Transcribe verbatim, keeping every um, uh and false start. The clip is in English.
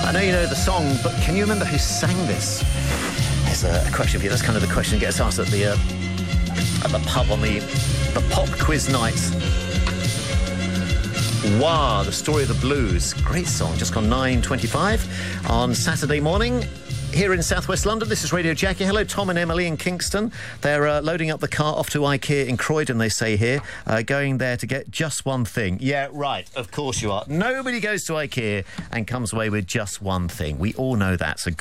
I know you know the song, but can you remember who sang this? There's a, a question for you. That's kind of the question that gets asked at the uh, at the pub on the the pop quiz nights. Wow, The Story of the Blues. Great song. Just gone nine twenty-five on Saturday morning. Here in southwest London, this is Radio Jackie. Hello, Tom and Emily in Kingston. They're uh, loading up the car off to IKEA in Croydon, they say here, uh, going there to get just one thing. Yeah, right, of course you are. Nobody goes to IKEA and comes away with just one thing. We all know that, so